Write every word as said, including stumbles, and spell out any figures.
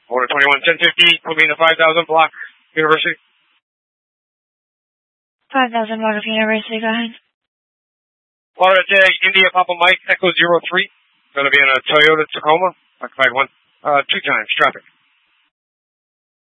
Order twenty-one ten fifty, put me in the five thousand block, University. five thousand block of University, go ahead. Florida Jag, India, Papa Mike, Echo zero three. Going to be in a Toyota Tacoma, occupied one, uh, two times, traffic.